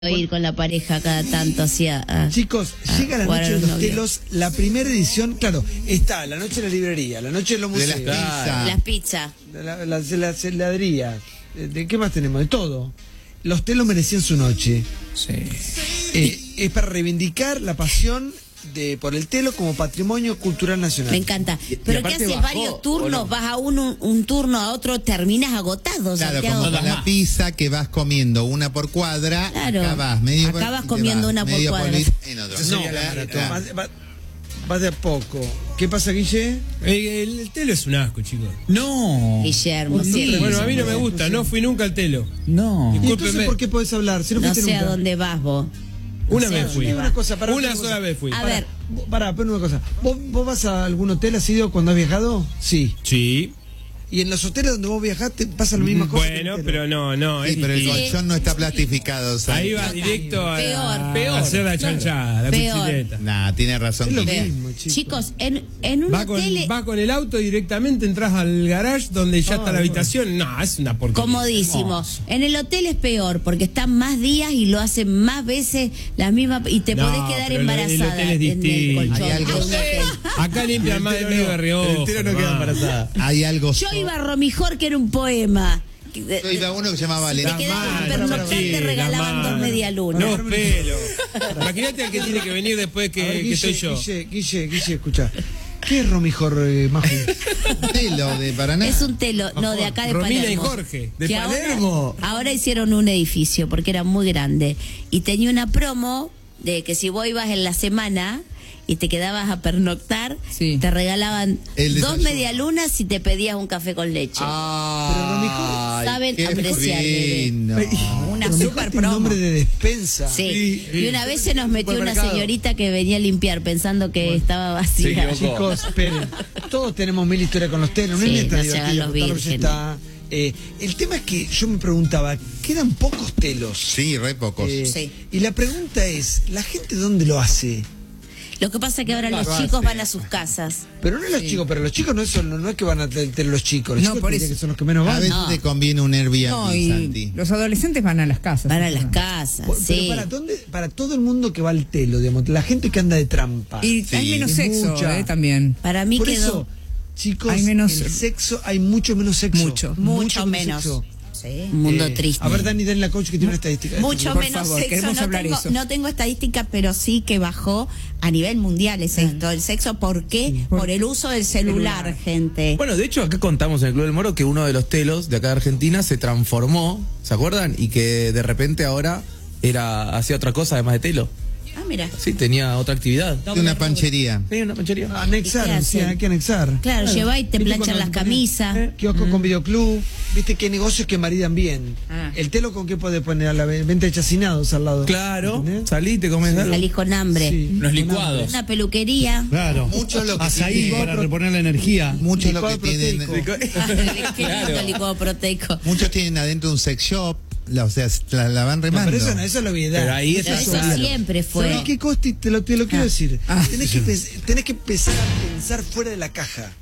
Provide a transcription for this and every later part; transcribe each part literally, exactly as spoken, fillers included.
ir con la pareja cada tanto hacia a, Chicos, a llega la jugar noche a de los los novios. telos, la primera edición, claro, está la noche de la librería, la noche de los De museos, las pizzas. Las pizzas. la, la, la heladería, ¿de, de qué más tenemos? De todo. Los telos merecían su noche. Sí. Eh, es para reivindicar la pasión de por el telo como patrimonio cultural nacional. Me encanta. Pero ¿qué aparte haces? bajó, Varios turnos, ¿o no? vas a uno, un turno a otro, terminas agotado. Claro, Santiago. como con la pizza que vas comiendo una por cuadra, Claro. acá vas medio Acá por- vas y te comiendo vas una por medio cuadra. polit- en otro. No, Sería la- maratón, la- vas, va- vas de a poco. ¿Qué pasa, Guille? El, el- el telo es un asco, chicos. No. Guillermo, Sí. sí. Bueno, a mí no me gusta, no fui nunca al telo. No. ¿Y entonces Discúlpeme. por qué podés hablar? Si no, No fuiste sé a nunca. dónde vas vos. Una sé a vez dónde fui. Dime una cosa, pará, Una una sola cosa. vez fui. A Pará, ver. Pará, pero una cosa. ¿Vos, ¿Vos vas a algún hotel, has ido cuando has viajado? Sí. Sí. ¿Y en los hoteles donde vos viajaste pasa lo misma cosa? Bueno, pero no, no. Sí, es pero el distinto. colchón no está plastificado. ¿sabes? Ahí vas directo a, Peor. Peor. a hacer la chanchada, la Peor. cuchileta. Nah, tiene razón. Es lo Guille. mismo, chicos. Chicos, en, en un Va con, hotel va con el auto directamente, entras al garage donde ya Ah, está la no. habitación. No, es una porquería. comodísimo. En el hotel es peor porque están más días y lo hacen más veces las mismas y te No, podés quedar pero el- el embarazada hotel es en el distinto. colchón Hay algo- de un hotel. Acá limpian más de medio de Rioja. El telo no queda hermano. embarazada. Hay algo. Yo iba a Romijor, que era un poema. Que de- Yo iba a uno que se llamaba te Valentín. quedabas mal, a pernoctar, sí, te regalaban la dos mano. medialunas. No, pero. Imagínate al que tiene que venir después que, A ver, que Guille, estoy yo. Guille, Guille, Guille, escucha. ¿Qué es Romijor, eh, Maju? Telo de Paraná. Es un telo, no, de acá de Romina Palermo. y Jorge, de Que Palermo. Ahora, ahora hicieron un edificio porque era muy grande. Y tenía una promo de que si vos ibas en la semana y te quedabas a pernoctar, Sí. te regalaban El dos desayuno. medialunas si te pedías un café con leche. Ah, Saben qué apreciar, bebé. fino. Una Romijor super tiene promo. nombre de despensa. Sí. Sí, Y una vez se nos metió una Supermercado. señorita que venía a limpiar pensando que estaba vacía. Sí, Chicos, esperen. Todos tenemos mil historias con los telos. No Sí, es neta no se hagan divertido. los Tarde vírgenes. está. Eh, el tema es que yo me preguntaba, quedan pocos telos. Sí, re pocos. Eh, Sí. Y la pregunta es, ¿la gente dónde lo hace? Lo que pasa es que ahora No los lo chicos hace. van a sus casas. Pero no los chicos, pero los chicos no, son, no es que van a tener los chicos. Los No, chicos por te diría eso. que son los que menos A van. veces No. te conviene un Airbnb, No, y Santi. los adolescentes van a las casas. Van a las casas, Por- sí. Pero para, ¿dónde, para todo el mundo que va al telo, digamos, la gente que anda de trampa. Y Sí. hay menos Es sexo, mucha. eh, también. Para mí Por quedó eso, chicos, Hay menos- el sexo, hay mucho menos sexo. Mucho. mucho menos. sexo. un mundo Eh, triste. A ver, Dani, Dani, la coach que tiene una estadística. Mucho Por menos favor, sexo. queremos No hablar tengo, eso. no tengo estadística, pero sí que bajó a nivel mundial ese esto, el sexo. ¿Por qué? Por el uso del celular, gente. Bueno, de hecho, acá contamos en el Club del Moro que uno de los telos de acá de Argentina se transformó, ¿se acuerdan? Y que de repente ahora era hacía otra cosa además de telo. Ah, mira. Sí, tenía otra actividad. Y una panchería. Sí, una panchería. Anexar, ¿Y qué sí, hacen? hay que anexar. Claro, lleva y te ¿Viste planchan cuando las te ponen, camisas. eh, Kiosco con videoclub. ¿Viste qué negocios que maridan bien? Ah. El telo con qué puede poner a la ve- venta de chacinados al lado. Claro, ¿Entendés? salí, te comes algo. Salís con hambre. Sí. Los licuados. Una peluquería. Claro. Mucho lo que Azaí tiene- para reponer la energía. Muchos lo Licuado que tienen, proteico. Qué lindo licuado proteico. muchos tienen adentro un sex shop, la- o sea, la, la van No, remando. pero eso no, eso es la obviedad. Pero ahí Pero es eso claro. siempre fue. ¿Sabés qué, Costi? Te lo, te lo quiero decir. Ah. Tenés, que, pens- tenés que empezar a pensar fuera de la caja.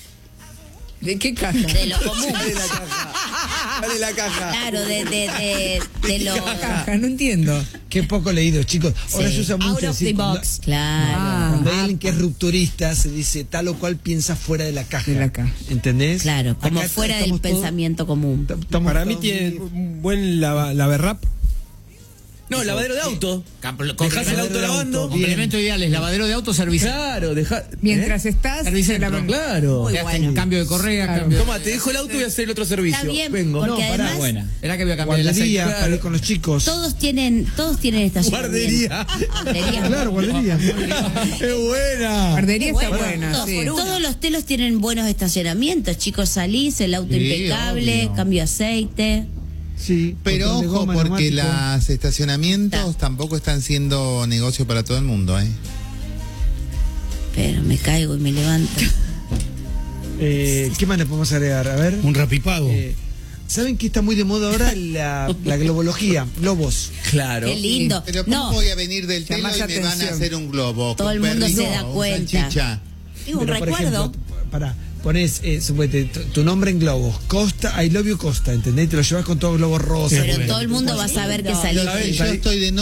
¿De qué caja? De lo común. Dale la caja. Dale la caja. Claro, de, de, de, de lo. Caja, no entiendo. Qué poco leído, chicos. Ahora Sí. se usa mucho Out of decir the cuando- box. Claro. Ah. Cuando hay alguien que es rupturista, se dice tal o cual piensa fuera de la caja. De la caja. ¿Entendés? Claro, como Acá fuera del estamos todos- pensamiento común. estamos Para mí todos tiene muy- un buen lava, lavarrap. No, lavadero de auto. Compl- Dejás el auto del lavando. auto. Complemento ideal es lavadero de auto, servicio. Claro, deja. Mientras estás... Servicentro, se lavan- Claro. Muy Te hacen bueno. cambio de correa, Claro. cambio. Toma, te dejo el auto y voy a hacer el otro servicio. Está bien, Vengo. porque No, pará, además Buena. Era que voy a cambiar el aceite. Guardería para ir con los chicos. todos tienen, todos tienen estacionamiento. Guardería. Guardería. Claro, guardería. ¡Qué buena! Guardería está Bueno, buena, todos, sí. todos los telos tienen buenos estacionamientos, chicos, salís, el auto Sí, impecable, obvio. cambio de aceite. Sí. Pero botón de ojo, goma porque neumático. los estacionamientos Ta. tampoco están siendo negocio para todo el mundo, ¿eh? Pero me caigo y me levanto. Eh, ¿Qué más le podemos agregar? A ver. Un rapipago. Eh, ¿Saben que está muy de moda ahora la, la globología? Globos. Claro. Qué lindo. Pero ¿cómo No, voy a venir del telo Llamás y me van a atención. hacer un globo? Todo con el mundo se perrito, da un cuenta. salchicha? Es un Pero, por recuerdo. ejemplo, para, pones, eh, suponete, tu, tu nombre en globos, Costa, I love you Costa, ¿entendés? Te lo llevas con todos globos rosas. Pero con- todo el mundo va a saber que saliste. Yo estoy de